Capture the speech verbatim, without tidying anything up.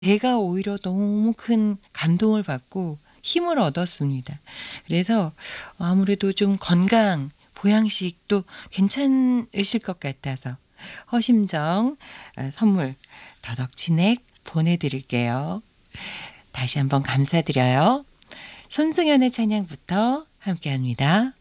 제가 오히려 너무 큰 감동을 받고 힘을 얻었습니다. 그래서 아무래도 좀 건강 보양식도 괜찮으실 것 같아서 허심정 어 선물 더덕 진액 보내드릴게요. 다시 한번 감사드려요. 손승연의 찬양부터 함께합니다.